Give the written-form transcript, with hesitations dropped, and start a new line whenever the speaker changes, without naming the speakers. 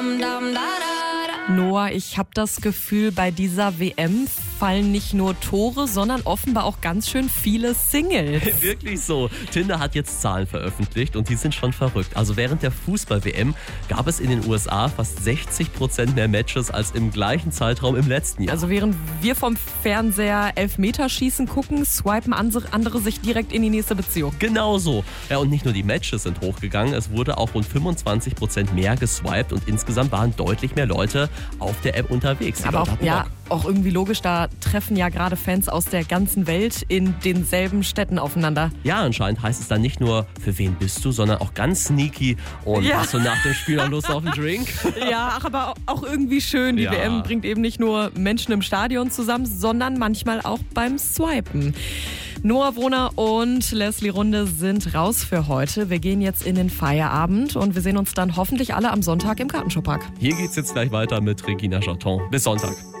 Noah, ich habe das Gefühl, bei dieser WM fallen nicht nur Tore, sondern offenbar auch ganz schön viele Singles.
Wirklich so. Tinder hat jetzt Zahlen veröffentlicht und die sind schon verrückt. Also während der Fußball-WM gab es in den USA fast 60% mehr Matches als im gleichen Zeitraum im letzten Jahr.
Also während wir vom Fernseher Elfmeterschießen gucken, swipen andere sich direkt in die nächste Beziehung.
Genau so. Ja, und nicht nur die Matches sind hochgegangen, es wurde auch rund 25% mehr geswiped und insgesamt waren deutlich mehr Leute auf der App unterwegs.
Aber auch irgendwie logisch, da treffen ja gerade Fans aus der ganzen Welt in denselben Städten aufeinander.
Ja, anscheinend heißt es dann nicht nur, für wen bist du, sondern auch ganz sneaky. Und hast du nach dem Spiel noch Lust auf einen Drink?
Ja, aber auch irgendwie schön. Die WM bringt eben nicht nur Menschen im Stadion zusammen, sondern manchmal auch beim Swipen. Noah Wohner und Leslie Runde sind raus für heute. Wir gehen jetzt in den Feierabend und wir sehen uns dann hoffentlich alle am Sonntag im Gartenschuhpark.
Hier geht's jetzt gleich weiter mit Regina Charton. Bis Sonntag.